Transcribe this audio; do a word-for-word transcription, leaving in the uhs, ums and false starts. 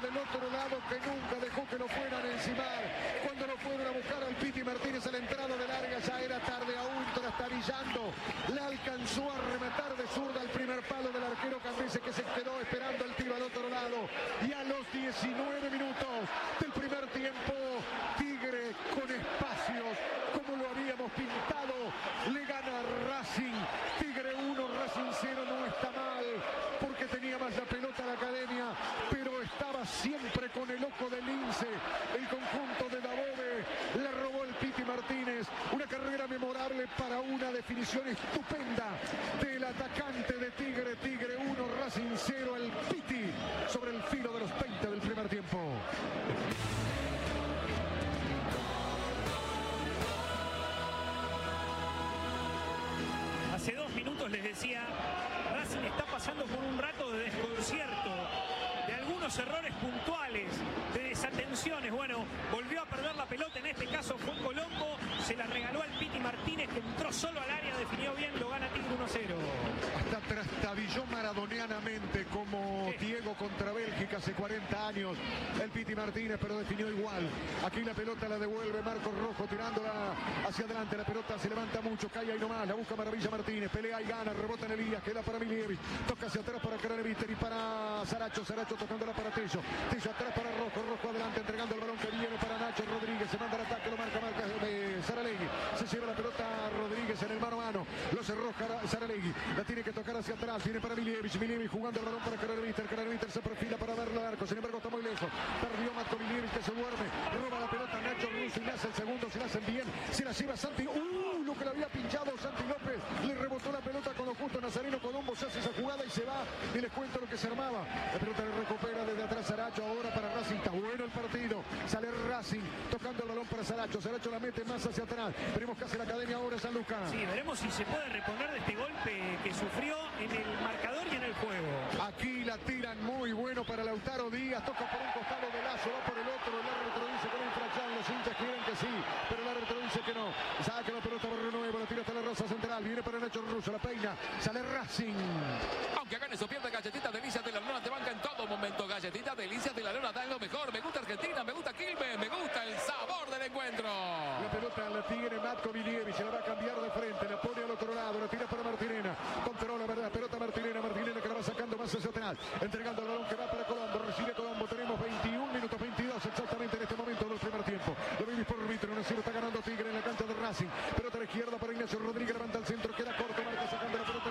del otro lado que nunca dejó que lo fueran a encimar. Cuando lo fueron a buscar al Piti Martínez a la entrada de larga, ya era tarde aún, trastabillando. La alcanzó a rematar de zurda al primer palo del arquero Cambese, que se quedó esperando el tiro al otro lado. Y a los diecinueve minutos del primer tiempo, Tigre con espacios, como lo habíamos pintado, le gana Racing. Tigre uno, Racing cero, no está mal, porque tenía más la pelota la academia, pero estaba siempre con el ojo del lince. El conjunto de Dabove le robó el Piti Martínez. Una carrera memorable para una definición estupenda del atacante de Tigre. Tigre uno, Racing cero, el Piti sobre el filo de los veinte del primer tiempo. Hace dos minutos les decía, Racing está pasando por un rato de desconcierto, de algunos errores puntuales, de desatenciones. Bueno, volvió a perder la pelota, en este caso fue Colombo, se la regaló al Piti Martínez, que entró solo al área, definió bien, lo gana Tigre uno cero. Hasta trastabilló maradonianamente como sí. Diego contra Bélgica hace cuarenta años, el Piti Martínez, pero definió igual. Aquí la pelota la devuelve Marcos Rojo, tirándola hacia adelante, la pelota se levanta mucho, cae ahí nomás, la busca Maravilla Martínez, pelea y gana, rebota en Elías, queda para Milievic, toca hacia atrás para Craneviter y para Saracho, Saracho tocándola para Tello, Tello atrás para Rojo, Rojo adelante entregando el balón que viene para Nacho Rodríguez, se manda el ataque, lo marca, marca eh, Saralegui, se lleva la pelota Rodríguez en el mano a mano, lo cerró Saralegui, la tiene que tocar hacia atrás, viene para Milievic, Milievic jugando el balón para Craneviter, Craneviter se perfila para verlo al arco, sin embargo está muy lejos, perdió Matko Milievic que se duerme, roba la pelota Nacho Russo y le hace el segundo, se la hacen bien, se la lleva Santi, ¡uh! Lo que le había pinchado Santi López, le rebotó la pelota con lo justo Nazareno Colombo, se hace esa jugada y se va, y les cuento lo que se armaba, la pelota le recupera desde atrás Saracho, ahora para Racing, está bueno el partido, sale Racing, tocando el balón para Saracho, Saracho la mete más hacia atrás, veremos qué hace la academia ahora San Lucas. Sí, veremos si se puede reponer de este golpe que sufrió en el marcador y en el juego. Aquí la tiran muy bueno para Lautaro Díaz, toca por un costado de Lazo, va por el otro, el árbitro dice que no infracción, los hinchas quieren que sí, pero el árbitro dice que no, saca la pelota Barrio Nuevo, la tira hasta la raza central, viene para Nacho Russo, la peina, sale Racing. Aunque gane su pierde, Galletitas Delicias de la Lona te banca en todo momento. Galletitas Delicias de la Lona dan lo mejor. Me gusta Argentina, me gusta Quilmes, me gusta el sabor del encuentro. La pelota la tiene Matko Milievic, se la va a cambiar de frente, la pone al otro lado, la tira para Martinena, controla, verdad, pelota Martinena, Martinena que la va sacando más hacia atrás, entregando el balón que va para Colombo, recibe Colombo, tenemos veintiún minutos, veintidós exactamente en este momento del primer tiempo. Lo vimos por Vitro, uno cero está ganando Tigre en la cancha de Racing, pelota a la izquierda para Ignacio Rodríguez, levanta el centro, queda corto, marca sacando la pelota.